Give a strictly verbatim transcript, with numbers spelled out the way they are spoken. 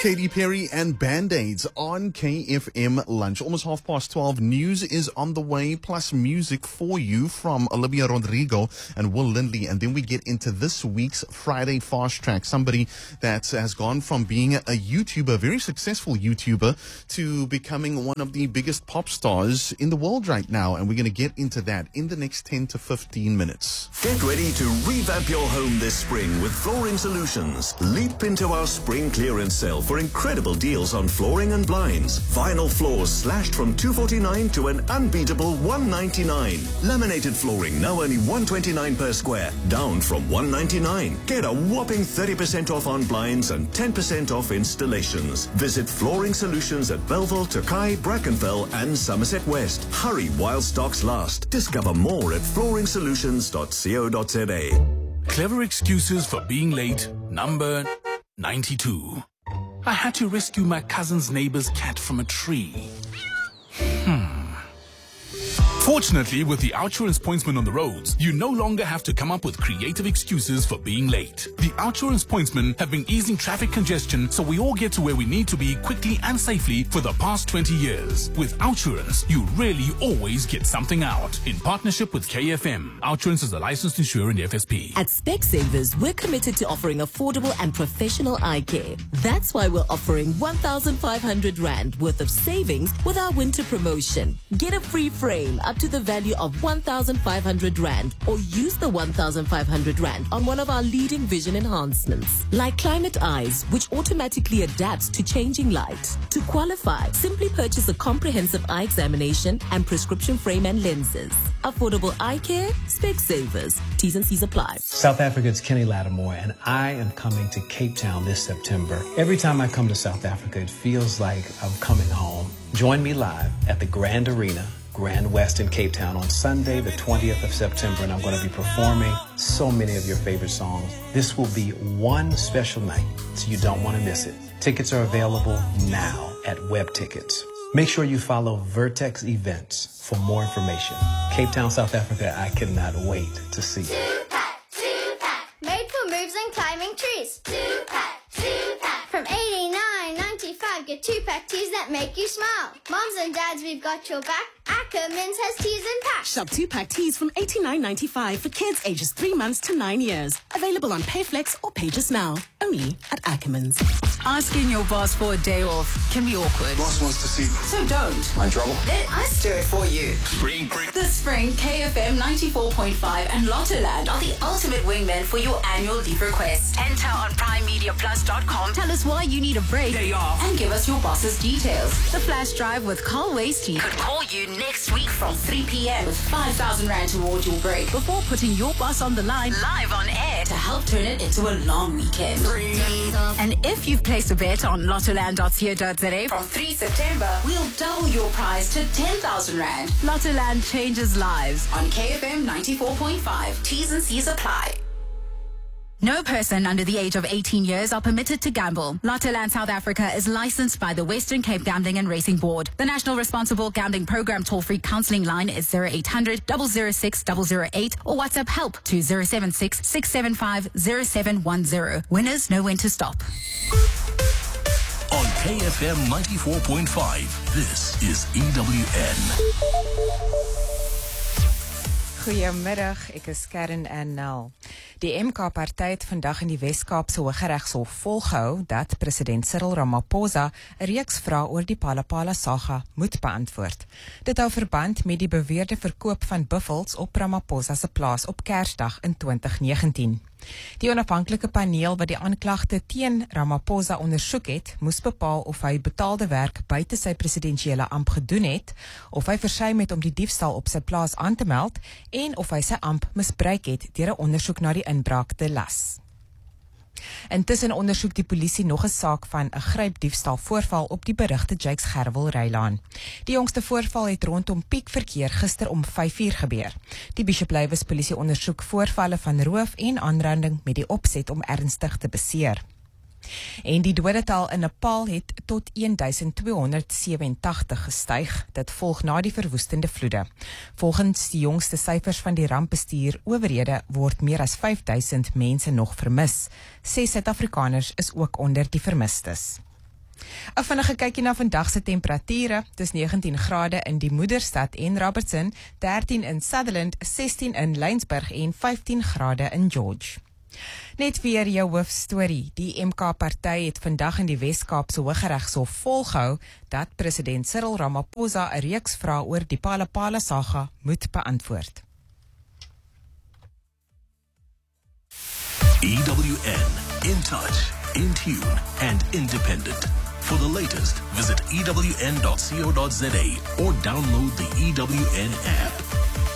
Katy Perry and Band-Aids on K F M Lunch. Almost half past twelve. News is on the way, plus music for you from Olivia Rodrigo and Will Lindley. And then we get into this week's Friday Fast Track. Somebody that has gone from being a YouTuber, very successful YouTuber, to becoming one of the biggest pop stars in the world right now. And we're going to get into that in the next ten to fifteen minutes. Get ready to revamp your home this spring with Flooring Solutions. Leap into our spring clearance sale for incredible deals on flooring and blinds. Vinyl floors slashed from two forty-nine to an unbeatable one ninety-nine. Laminated flooring now only one twenty-nine per square, down from one ninety-nine. Get a whopping thirty percent off on blinds and ten percent off installations. Visit Flooring Solutions at Belleville, Tokai, Brackenfell and Somerset West. Hurry while stocks last. Discover more at flooring solutions dot co dot za. Clever excuses for being late, number ninety-two. I had to rescue my cousin's neighbor's cat from a tree. Hmm. Fortunately, with the Outsurance pointsman on the roads, you no longer have to come up with creative excuses for being late. The Outsurance pointsmen have been easing traffic congestion so we all get to where we need to be quickly and safely for the past twenty years. With Outsurance, you really always get something out. In partnership with K F M, Outsurance is a licensed insurer in the F S P. At Specsavers, we're committed to offering affordable and professional eye care. That's why we're offering one thousand five hundred rand worth of savings with our winter promotion. Get a free frame up to the value of one thousand five hundred rand, or use the one thousand five hundred rand on one of our leading vision enhancements, like Climate Eyes, which automatically adapts to changing light. To qualify, simply purchase a comprehensive eye examination and prescription frame and lenses. Affordable eye care, Specsavers. T's and C's apply. South Africa's Kenny Lattimore, and I am coming to Cape Town this September. Every time I come to South Africa, it feels like I'm coming home. Join me live at the Grand Arena, Grand West in Cape Town on Sunday, the twentieth of September, and I'm going to be performing so many of your favorite songs. This will be one special night, so you don't want to miss it. Tickets are available now at Web Tickets. Make sure you follow Vertex Events for more information. Cape Town, South Africa, I cannot wait to see you. Two-pack, two-pack, made for moves and climbing trees. Two-pack, two-pack, from eighty-nine ninety-five, get two-pack tees that make you smile. Moms and dads, we've got your back. Ackermans has teas and packs. Shop two-pack tees from eighty-nine ninety-five for kids ages three months to nine years. Available on Payflex or Pages Now. Only at Ackermans. Asking your boss for a day off can be awkward. Boss wants to see me. So don't. I'm in trouble. Let us do it for you. Spring break. This spring, K F M ninety-four point five and Lottoland are the ultimate wingmen for your annual leave requests. Enter on prime media plus dot com. Tell us why you need a break. Day off. And give us your boss's details. The Flash Drive with Carl Wasty could call you next week from three p.m. with five thousand rand towards your break before putting your boss on the line live on air to help turn it into a long weekend. And if you've placed a bet on lottoland dot co dot za from three September, we'll double your prize to ten thousand rand. Lottoland changes lives on K F M ninety-four point five. T's and C's apply. No person under the age of eighteen years are permitted to gamble. Lottoland South Africa is licensed by the Western Cape Gambling and Racing Board. The National Responsible Gambling Program toll-free counselling line is zero eight hundred, zero zero six, zero zero eight or WhatsApp help to zero seven six, six seven five, zero seven one zero. Winners know when to stop. On K F M ninety-four point five, this is E W N. Goeiemiddag, ek is Karen en Nel. Die M K-party het vandag in die Wes-Kaapse Hooggeregshof volgehou dat president Cyril Ramaphosa 'n reeks vrae oor die Palapala saga moet beantwoord. Dit hou verband met die beweerde verkoop van buffels op Ramaphosa se plaas op Kersdag in twintig negentien. Die onafhanklike paneel wat die aanklagte teen Ramaphosa ondersoek het, moes bepaal of hy betaalde werk buite sy presidensiële amp gedoen het, of hy versuim het om die diefstal op sy plaas aan te meld en of hy sy amp misbruik het deur 'n ondersoek na die inbraak te las. Intussen ondersoek die polisie nog 'n saak van 'n grypdiefstal voorval op die berigte Jakes Gerwel Rylaan. Die jongste voorval het rondom piekverkeer gister om vyf uur gebeur. Die Bishop Lywes polisie ondersoek voorvalle van roof en aanranding met die opset om ernstig te beseer. En die dodetal in Nepal het tot een duisend tweehonderd sewentydig gestyg. Dit volg na die verwoestende vloede. Volgens die jongste syfers van die rampbestuur owerhede word meer as vyf duisend mense nog vermis. Ses Suid-Afrikaners is ook onder die vermistes. 'n Vinnige kykie na vandag se temperature. Dis negentien grade in die moederstad en Robertson, dertien in Sutherland, sestien in Laingsburg en vyftien grade in George. Net weer jou hoofstorie. Die M K-party het vandag in die Wes-Kaapse Hooggeregshof volgehou dat president Cyril Ramaphosa 'n reeks vrae oor die Phala-Phala saga moet beantwoord. E W N, in touch, in tune and independent. For the latest, visit E W N dot co dot za or download the E W N app.